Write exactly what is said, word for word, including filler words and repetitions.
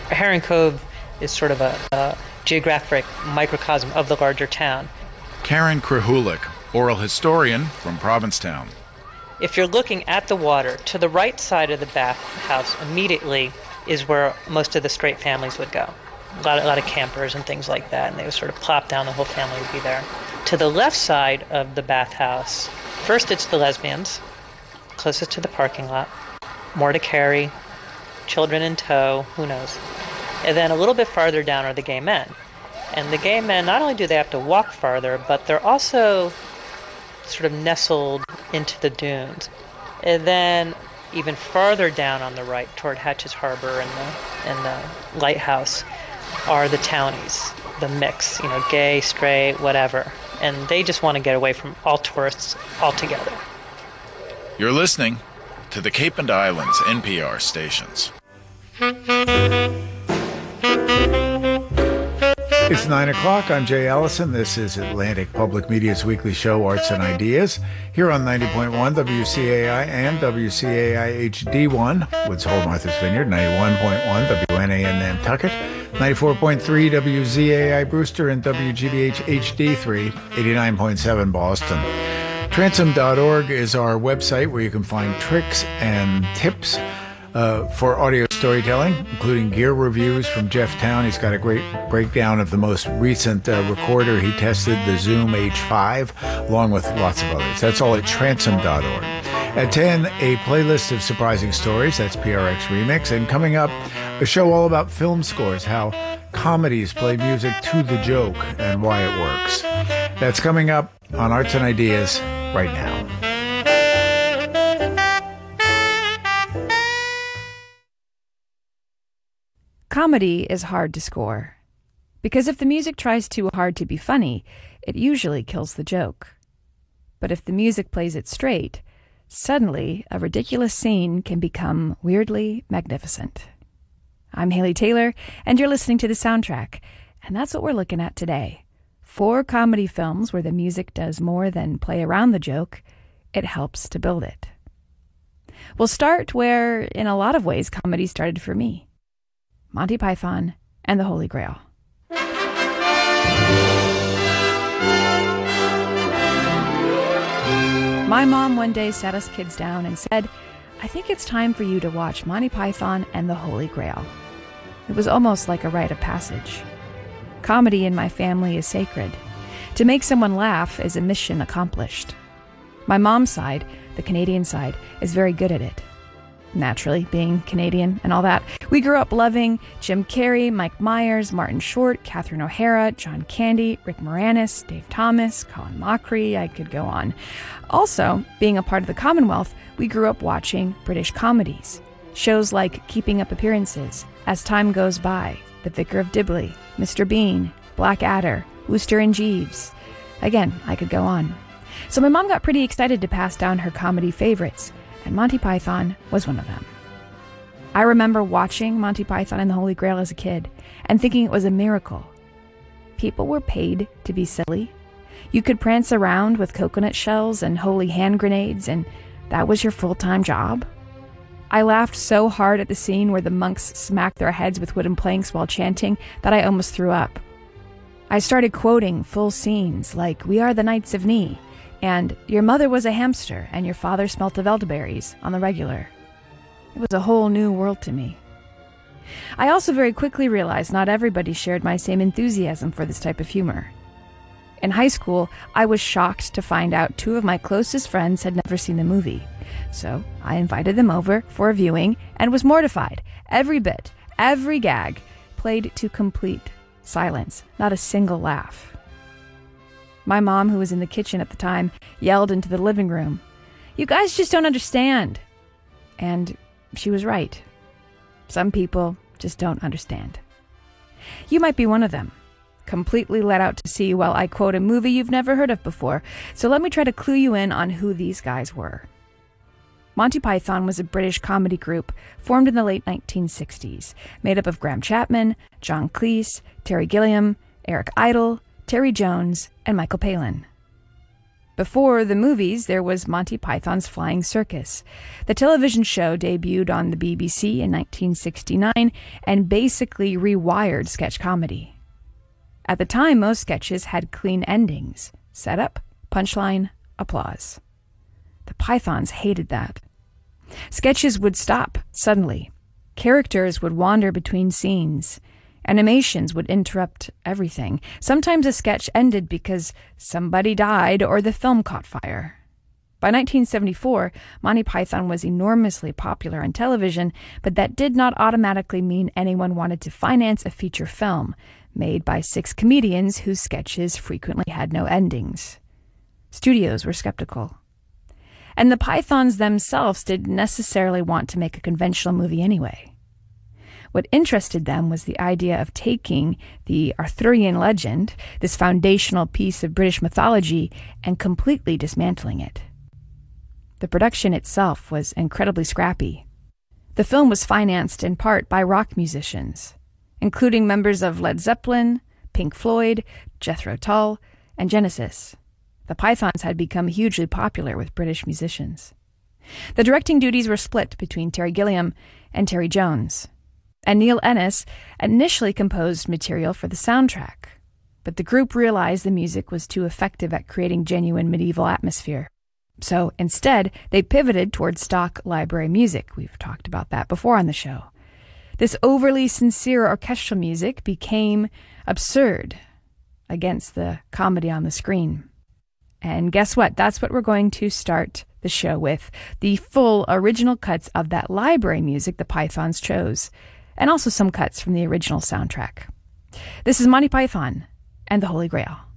Heron Cove is sort of a, a geographic microcosm of the larger town. Karen Krahulik, oral historian from Provincetown. If you're looking at the water, to the right side of the bathhouse immediately is where most of the straight families would go. A lot, of, a lot of campers and things like that, and they would sort of plop down, the whole family would be there. To the left side of the bathhouse, first it's the lesbians, closest to the parking lot, more to carry, children in tow, who knows. And then a little bit farther down are the gay men. And the gay men, not only do they have to walk farther, but they're also sort of nestled into the dunes. And then even farther down on the right, toward Hatches Harbor and the, and the lighthouse, are the townies, the mix, you know, gay, straight, whatever. And they just want to get away from all tourists altogether. You're listening to the Cape and Islands N P R stations. It's nine o'clock. I'm Jay Allison. This is Atlantic Public Media's weekly show, Arts and Ideas, here on ninety point one W C A I and W C A I H D one, Woods Hole, Martha's Vineyard, ninety-one point one W N A N Nantucket, ninety-four point three W Z A I Brewster, and W G B H H D three, eighty-nine point seven Boston. Transom dot org is our website where you can find tricks and tips Uh, for audio storytelling, including gear reviews from Jeff Town. He's got a great breakdown of the most recent uh, recorder he tested, the Zoom H five, along with lots of others. That's all at transom dot org. At ten, a playlist of surprising stories. That's P R X Remix. And coming up, a show all about film scores, how comedies play music to the joke and why it works. That's coming up on Arts and Ideas right now. Comedy is hard to score, because if the music tries too hard to be funny, it usually kills the joke. But if the music plays it straight, suddenly a ridiculous scene can become weirdly magnificent. I'm Haley Taylor, and you're listening to The Soundtrack, and that's what we're looking at today. Four comedy films where the music does more than play around the joke, it helps to build it. We'll start where, in a lot of ways, comedy started for me. Monty Python and the Holy Grail. My mom one day sat us kids down and said, "I think it's time for you to watch Monty Python and the Holy Grail." It was almost like a rite of passage. Comedy in my family is sacred. To make someone laugh is a mission accomplished. My mom's side, the Canadian side, is very good at it. Naturally, being Canadian and all that. We grew up loving Jim Carrey, Mike Myers, Martin Short, Catherine O'Hara, John Candy, Rick Moranis, Dave Thomas, Colin Mochrie, I could go on. Also, being a part of the Commonwealth, we grew up watching British comedies. Shows like Keeping Up Appearances, As Time Goes By, The Vicar of Dibley, Mister Bean, Blackadder, Wooster and Jeeves. Again, I could go on. So my mom got pretty excited to pass down her comedy favorites, and Monty Python was one of them. I remember watching Monty Python and the Holy Grail as a kid and thinking it was a miracle. People were paid to be silly. You could prance around with coconut shells and holy hand grenades, and that was your full-time job. I laughed so hard at the scene where the monks smacked their heads with wooden planks while chanting that I almost threw up. I started quoting full scenes like "We are the Knights of Ni," and "Your mother was a hamster, and your father smelt of elderberries" on the regular. It was a whole new world to me. I also very quickly realized not everybody shared my same enthusiasm for this type of humor. In high school, I was shocked to find out two of my closest friends had never seen the movie. So I invited them over for a viewing and was mortified. Every bit, every gag, played to complete silence, not a single laugh. My mom, who was in the kitchen at the time, yelled into the living room, "You guys just don't understand." And she was right. Some people just don't understand. You might be one of them, completely let out to sea while I quote a movie you've never heard of before. So let me try to clue you in on who these guys were. Monty Python was a British comedy group formed in the late nineteen sixties, made up of Graham Chapman, John Cleese, Terry Gilliam, Eric Idle, Terry Jones, and Michael Palin. Before the movies, there was Monty Python's Flying Circus. The television show debuted on the B B C in nineteen sixty-nine and basically rewired sketch comedy. At the time, most sketches had clean endings: setup, punchline, applause. The Pythons hated that. Sketches would stop suddenly. Characters would wander between scenes. Animations would interrupt everything. Sometimes a sketch ended because somebody died or the film caught fire. By nineteen seventy-four, Monty Python was enormously popular on television, but that did not automatically mean anyone wanted to finance a feature film made by six comedians whose sketches frequently had no endings. Studios were skeptical. And the Pythons themselves didn't necessarily want to make a conventional movie anyway. What interested them was the idea of taking the Arthurian legend, this foundational piece of British mythology, and completely dismantling it. The production itself was incredibly scrappy. The film was financed in part by rock musicians, including members of Led Zeppelin, Pink Floyd, Jethro Tull, and Genesis. The Pythons had become hugely popular with British musicians. The directing duties were split between Terry Gilliam and Terry Jones. And Neil Ennis initially composed material for the soundtrack, but the group realized the music was too effective at creating genuine medieval atmosphere. So instead, they pivoted towards stock library music. We've talked about that before on the show. This overly sincere orchestral music became absurd against the comedy on the screen. And guess what? That's what we're going to start the show with, the full original cuts of that library music the Pythons chose, and also some cuts from the original soundtrack. This is Monty Python and the Holy Grail.